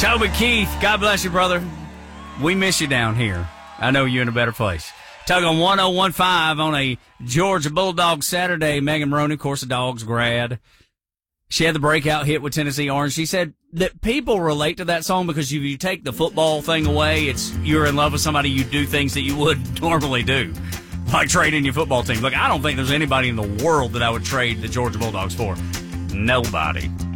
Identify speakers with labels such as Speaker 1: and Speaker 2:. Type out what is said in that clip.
Speaker 1: Toby Keith, God bless you, brother. We miss you down here. I know you're in a better place. Tug on 1015 on a Georgia Bulldog Saturday. Megan Maroney, of course, a Dogs grad. She had the breakout hit with Tennessee Orange. She said that people relate to that song because if you take the football thing away, it's you're in love with somebody, you do things that you would normally do, like trading your football team. Look, I don't think there's anybody in the world that I would trade the Georgia Bulldogs for. Nobody.